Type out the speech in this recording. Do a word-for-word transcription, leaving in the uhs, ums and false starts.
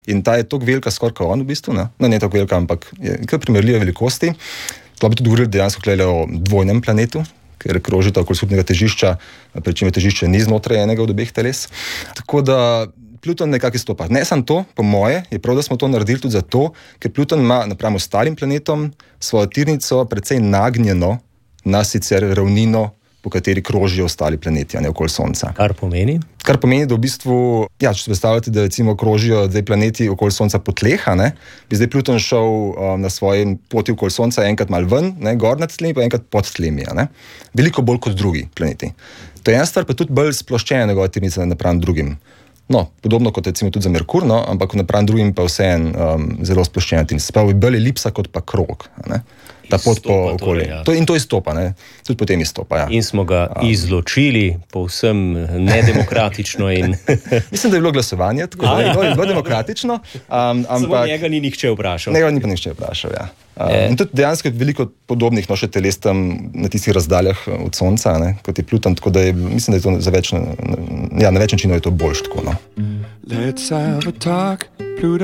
In ta je tako velika, skoraj kot on v bistvu, ne, no, ne tako velika, ampak je kar primerljive velikosti. To bi tudi govorili dejansko klele o dvojnem planetu, ker krožita okoli skupnega težišča, pri čemer težišče ni znotraj enega od obeh teles. Tako da Pluton nekako izstopa. Ne samo to, po moje, je prav, da smo to naredili tudi zato, ker Pluton ima napram ostalim planetom svojo tirnico precej nagnjeno na sicer ravnino, po kateri krožijo ostali planeti, a ne okoli Sonca. Kar pomeni? Kar pomeni, da v bistvu, ja, če se predstavljate, da recimo krožijo zdaj planeti okoli Sonca po tleh, ne, bi zdaj Pluton šel um, na svoji poti okoli Sonca enkrat mal ven, ne, gor nad tlemi, pa enkrat pod tlemi, ne. Veliko bolj kot drugi planeti. To je ena stvar, pa tudi bolj sploščena njegova tirnica napram drugim. No, podobno kot recimo tudi za Merkur, no, ampak napram drugim pa vseeno um, zelo sploščena tirnica. Se pravi, bolj elipsa kot pa krog, ne. Ta pot po okolju. Ja. To, in to izstopa, ne? Tudi potem izstopa. Ja. In smo ga um, izločili povsem nedemokratično. In... Mislim, da je bilo glasovanje, tako da je bilo, bilo demokratično. Um, ampak... Samo njega ni nihče vprašal. Njega ni pa nihče vprašal, ja. Um, in tudi dejansko je veliko podobnih no, še teles tam na tistih razdaljah od Sonca, ne, kot je Pluton, tako da je, mislim, da je to za več, ja, na več načinov je to boljš tako, no. Let's have a talk, Pluton.